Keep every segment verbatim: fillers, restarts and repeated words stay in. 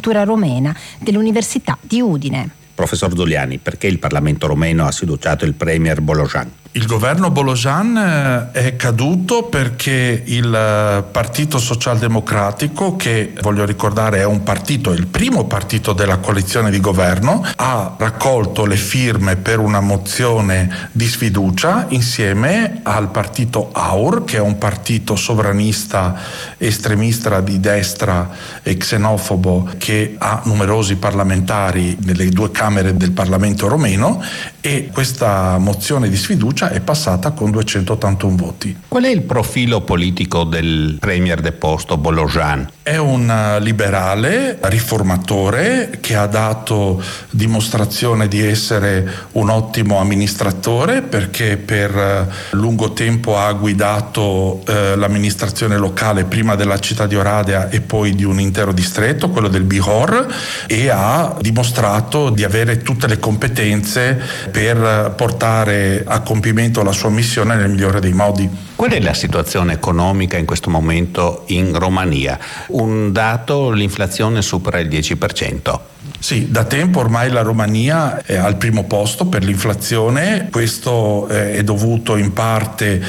cultura romena dell'Università di Udine. Professor Giuliani, perché il Parlamento romeno ha sfiduciato il premier Bolojan? Il governo Bolojan è caduto perché il Partito Socialdemocratico, che voglio ricordare è un partito, il primo partito della coalizione di governo, ha raccolto le firme per una mozione di sfiducia insieme al partito A U R, che è un partito sovranista estremista di destra e xenofobo che ha numerosi parlamentari nelle due camere del Parlamento romeno, e questa mozione di sfiducia è passata con duecentottantuno voti. Qual è il profilo politico del premier deposto Bolojan? È un liberale riformatore che ha dato dimostrazione di essere un ottimo amministratore, perché per lungo tempo ha guidato eh, l'amministrazione locale prima della città di Oradea e poi di un intero distretto, quello del Bihor, e ha dimostrato di avere tutte le competenze per portare a compimento la sua missione nel migliore dei modi. Qual è la situazione economica in questo momento in Romania? Un dato, l'inflazione supera il dieci per cento. Sì, da tempo ormai la Romania è al primo posto per l'inflazione. Questo è dovuto in parte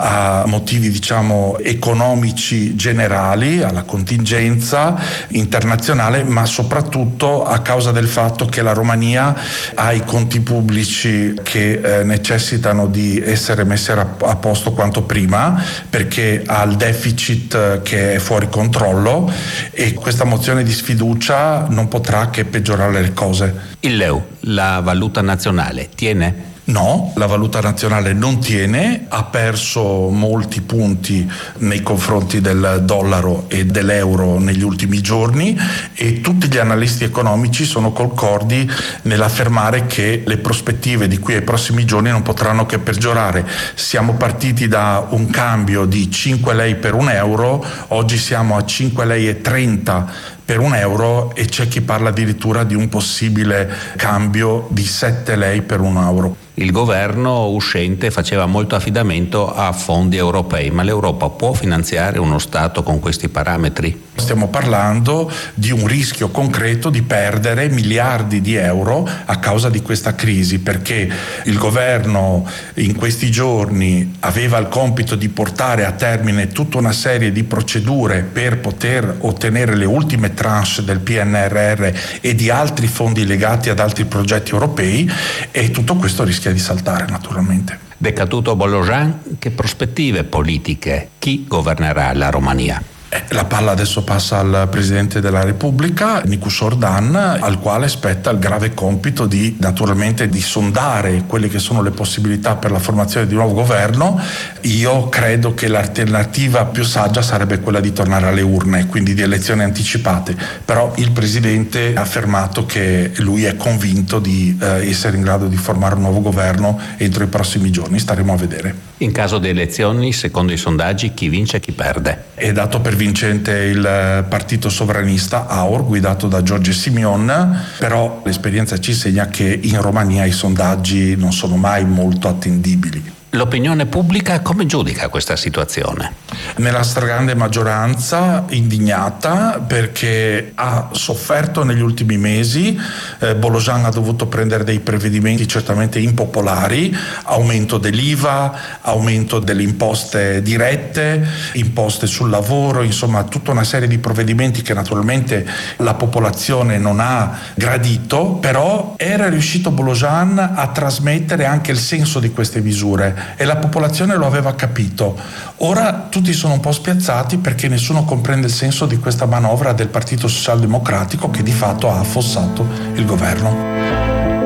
a motivi, diciamo, economici generali, alla contingenza internazionale, ma soprattutto a causa del fatto che la Romania ha i conti pubblici che eh, necessitano di essere messi a posto quanto prima, perché ha il deficit che è fuori controllo, e questa mozione di sfiducia non potrà che peggiorare le cose. Il leu, la valuta nazionale, tiene? No, la valuta nazionale non tiene, ha perso molti punti nei confronti del dollaro e dell'euro negli ultimi giorni, e tutti gli analisti economici sono concordi nell'affermare che le prospettive di qui ai prossimi giorni non potranno che peggiorare. Siamo partiti da un cambio di cinque lei per un euro, oggi siamo a cinque lei e trenta per un euro, e c'è chi parla addirittura di un possibile cambio di sette lei per un euro. Il governo uscente faceva molto affidamento a fondi europei, ma l'Europa può finanziare uno Stato con questi parametri? Stiamo parlando di un rischio concreto di perdere miliardi di euro a causa di questa crisi, perché il governo in questi giorni aveva il compito di portare a termine tutta una serie di procedure per poter ottenere le ultime tranche del P N R R e di altri fondi legati ad altri progetti europei, e tutto questo rischia di saltare naturalmente. Decaduto Bolojan, che prospettive politiche? Chi governerà la Romania? La palla adesso passa al Presidente della Repubblica, Nicus Ordan, al quale spetta il grave compito di, naturalmente, di sondare quelle che sono le possibilità per la formazione di un nuovo governo. Io credo che l'alternativa più saggia sarebbe quella di tornare alle urne, quindi di elezioni anticipate, però il Presidente ha affermato che lui è convinto di eh, essere in grado di formare un nuovo governo entro i prossimi giorni. Staremo a vedere. In caso di elezioni, secondo i sondaggi, chi vince e chi perde? È dato per vincente il partito sovranista A U R, guidato da Giorgio Simion, però l'esperienza ci insegna che in Romania i sondaggi non sono mai molto attendibili. L'opinione pubblica come giudica questa situazione? Nella stragrande maggioranza indignata, perché ha sofferto negli ultimi mesi. eh, Bolojan ha dovuto prendere dei provvedimenti certamente impopolari: aumento dell'I V A, aumento delle imposte dirette, imposte sul lavoro, insomma tutta una serie di provvedimenti che naturalmente la popolazione non ha gradito, però era riuscito Bolojan a trasmettere anche il senso di queste misure e la popolazione lo aveva capito. Ora tutti sono un po' spiazzati perché nessuno comprende il senso di questa manovra del Partito Socialdemocratico, che di fatto ha affossato il governo.